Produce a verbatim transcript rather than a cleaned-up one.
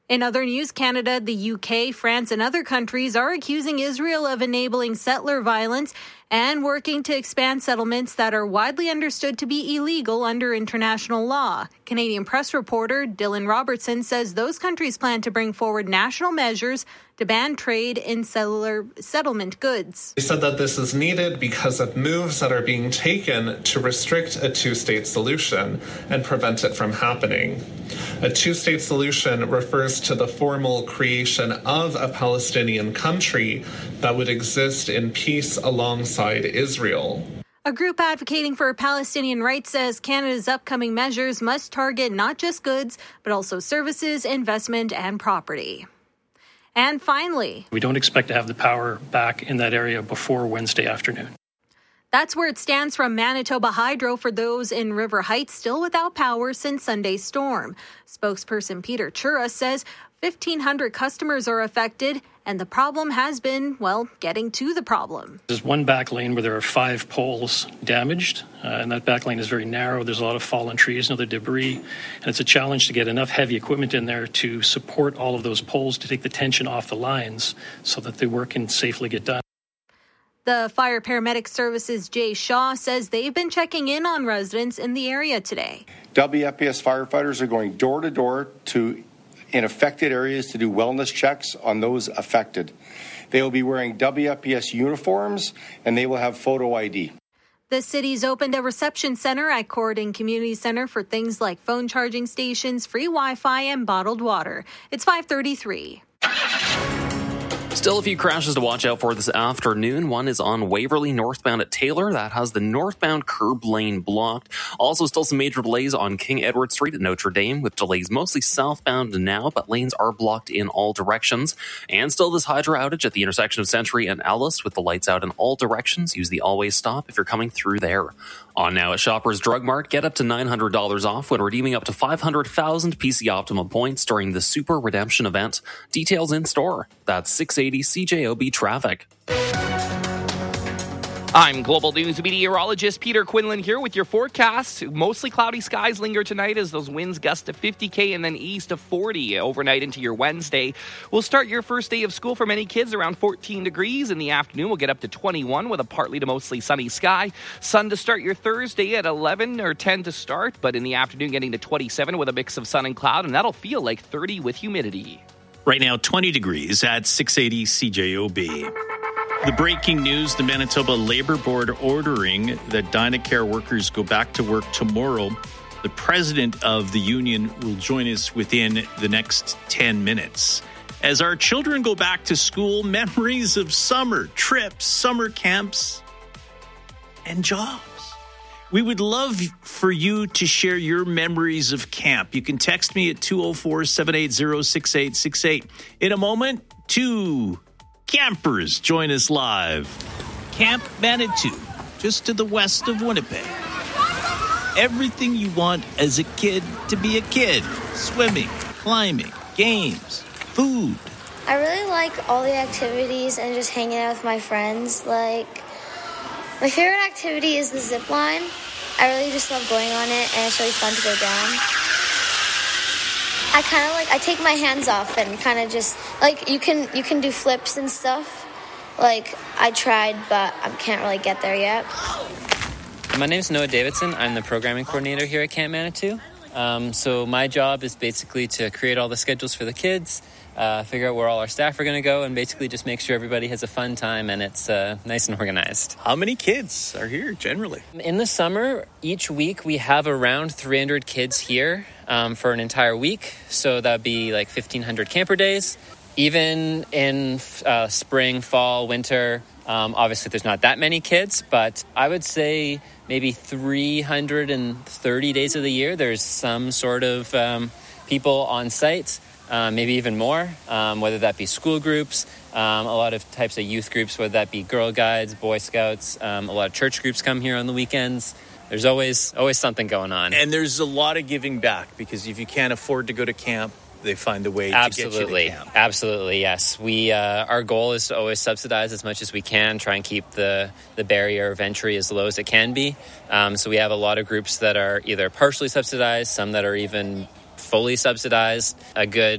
In other news, Canada, the U K, France, and other countries are accusing Israel of enabling settler violence and working to expand settlements that are widely understood to be illegal under international law. Canadian press reporter Dylan Robertson says those countries plan to bring forward national measures to ban trade in settler settlement goods. He said that this is needed because of moves that are being taken to restrict a two-state solution and prevent it from happening. A two-state solution refers to the formal creation of a Palestinian country that would exist in peace alongside Israel. A group advocating for Palestinian rights says Canada's upcoming measures must target not just goods, but also services, investment, and property. And finally, we don't expect to have the power back in that area before Wednesday afternoon. That's where it stands from Manitoba Hydro for those in River Heights still without power since Sunday's storm. Spokesperson Peter Chura says fifteen hundred customers are affected, and the problem has been, well, getting to the problem. There's one back lane where there are five poles damaged, uh, and that back lane is very narrow. There's a lot of fallen trees and other debris, and it's a challenge to get enough heavy equipment in there to support all of those poles to take the tension off the lines so that the work can safely get done. The Fire Paramedic Services Jay Shaw says they've been checking in on residents in the area today. W F P S firefighters are going door to door to in affected areas to do wellness checks on those affected. They will be wearing W F P S uniforms and they will have photo I D. The city's opened a reception center at Corridon Community Center for things like phone charging stations, free Wi-Fi, and bottled water. It's five thirty-three. Still a few crashes to watch out for this afternoon. One is on Waverly northbound at Taylor. That has the northbound curb lane blocked. Also still some major delays on King Edward Street at Notre Dame, with delays mostly southbound now, but lanes are blocked in all directions. And still this hydro outage at the intersection of Century and Ellis with the lights out in all directions. Use the always stop if you're coming through there. On now at Shoppers Drug Mart, get up to nine hundred dollars off when redeeming up to five hundred thousand P C Optimum points during the Super Redemption event. Details in store. That's six eighty C J O B traffic. I'm Global News meteorologist Peter Quinlan here with your forecast. Mostly cloudy skies linger tonight as those winds gust to fifty K and then east to forty overnight into your Wednesday. We'll start your first day of school for many kids around fourteen degrees. In the afternoon, we'll get up to twenty-one with a partly to mostly sunny sky. Sun to start your Thursday at eleven or ten to start, but in the afternoon getting to twenty-seven with a mix of sun and cloud, and that'll feel like thirty with humidity. Right now, twenty degrees at six eighty C J O B. The breaking news, the Manitoba Labour Board ordering that Dynacare workers go back to work tomorrow. The president of the union will join us within the next ten minutes. As our children go back to school, memories of summer trips, summer camps, and jobs. We would love for you to share your memories of camp. You can text me at two oh four, seven eight zero, six eight six eight. In a moment, two campers join us live. Camp Manitou, just to the west of Winnipeg. Everything you want as a kid to be a kid. Swimming, climbing, games, food. I really like all the activities and just hanging out with my friends. Like, my favorite activity is the zip line. I really just love going on it, and it's really fun to go down. I kind of like, I take my hands off and kind of just, like, you can you can do flips and stuff. Like, I tried, but I can't really get there yet. My name is Noah Davidson. I'm the programming coordinator here at Camp Manitou. Um, so my job is basically to create all the schedules for the kids, uh, figure out where all our staff are going to go, and basically just make sure everybody has a fun time and it's uh, nice and organized. How many kids are here generally? In the summer, each week we have around three hundred kids here um, for an entire week. So that would be like fifteen hundred camper days. Even in uh, spring, fall, winter, um, obviously there's not that many kids, but I would say maybe three hundred thirty days of the year there's some sort of um, people on site. Uh, maybe even more, um, whether that be school groups, um, a lot of types of youth groups, whether that be Girl Guides, Boy Scouts, um, a lot of church groups come here on the weekends. There's always always something going on. And there's a lot of giving back, because if you can't afford to go to camp, they find a way Absolutely. to get you to camp. Absolutely, yes. We uh, our goal is to always subsidize as much as we can, try and keep the, the barrier of entry as low as it can be. Um, so we have a lot of groups that are either partially subsidized, some that are even fully subsidized. A good